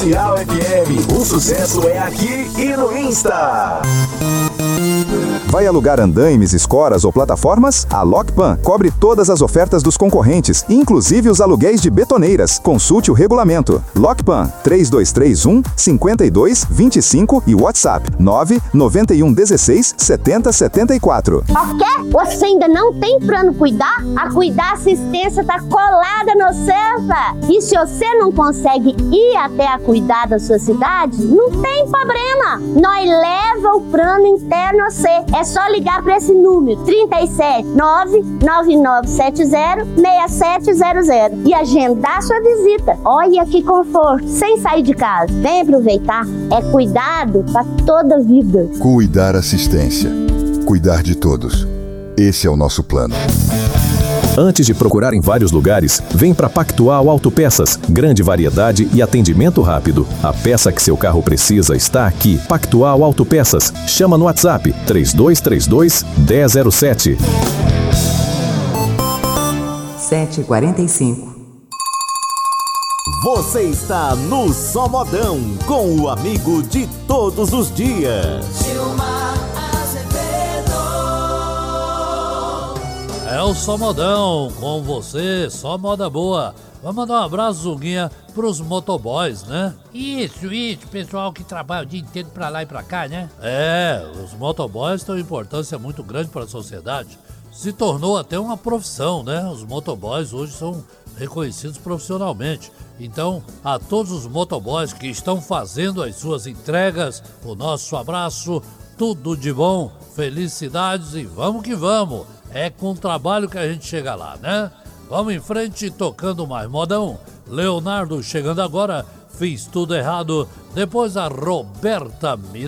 Comercial FM. O sucesso é aqui e no Insta. Vai alugar andaimes, escoras ou plataformas? A Lockpan cobre todas as ofertas dos concorrentes, inclusive os aluguéis de betoneiras. Consulte o regulamento. Lockpan 3231-5225 e WhatsApp 99116-7074. Ok? Você ainda não tem plano Cuidar? A Cuidar Assistência está colada no Cefa. E se você não consegue ir até a Cuidar da sua cidade, não tem problema. Nós leva o plano interno a você. É só ligar para esse número 379-9970-6700 e agendar sua visita. Olha que conforto, sem sair de casa. Vem aproveitar. É cuidado para toda a vida. Cuidar Assistência. Cuidar de todos. Esse é o nosso plano. Antes de procurar em vários lugares, vem para Pactual Autopeças. Grande variedade e atendimento rápido. A peça que seu carro precisa está aqui. Pactual Autopeças. Chama no WhatsApp 3232-1007. 7h45. Você está no Só Modão, com o amigo de todos os dias. É o Só Modão, com você, só moda boa. Vamos mandar um abraço, Zunguinha, pros motoboys, né? Isso, pessoal que trabalha o dia inteiro pra lá e pra cá, né? É, os motoboys têm uma importância muito grande para a sociedade. Se tornou até uma profissão, né? Os motoboys hoje são reconhecidos profissionalmente. Então, a todos os motoboys que estão fazendo as suas entregas, o nosso abraço, tudo de bom, felicidades e vamos que vamos. É com o trabalho que a gente chega lá, né? Vamos em frente, tocando mais modão. Leonardo chegando agora, fiz tudo errado. Depois a Roberta Miranda.